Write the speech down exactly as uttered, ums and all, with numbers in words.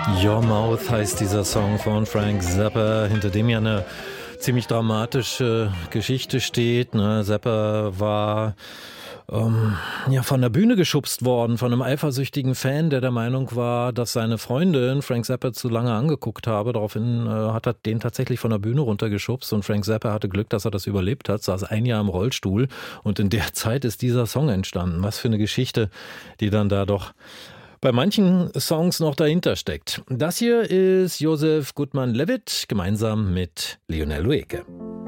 Your Mouth heißt dieser Song von Frank Zappa, hinter dem ja eine ziemlich dramatische Geschichte steht. Ne? Zappa war ähm, ja von der Bühne geschubst worden von einem eifersüchtigen Fan, der der Meinung war, dass seine Freundin Frank Zappa zu lange angeguckt habe. Daraufhin äh, hat er den tatsächlich von der Bühne runtergeschubst und Frank Zappa hatte Glück, dass er das überlebt hat, saß ein Jahr im Rollstuhl und in der Zeit ist dieser Song entstanden. Was für eine Geschichte, die dann da doch bei manchen Songs noch dahinter steckt. Das hier ist Joseph Gutmann-Levitt gemeinsam mit Lionel Loueke.